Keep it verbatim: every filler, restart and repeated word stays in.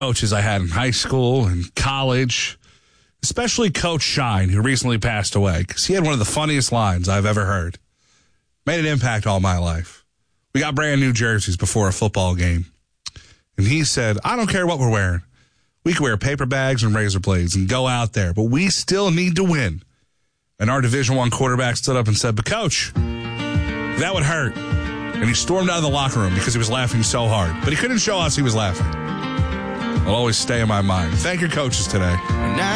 coaches I had in high school and college, especially Coach Shine, who recently passed away, because he had one of the funniest lines I've ever heard. Made an impact all my life. We got brand new jerseys before a football game. And he said, I don't care what we're wearing. We can wear paper bags and razor blades and go out there, but we still need to win. And our Division One quarterback stood up and said, but Coach, that would hurt. And he stormed out of the locker room because he was laughing so hard. But he couldn't show us he was laughing. It'll always stay in my mind. Thank your coaches today.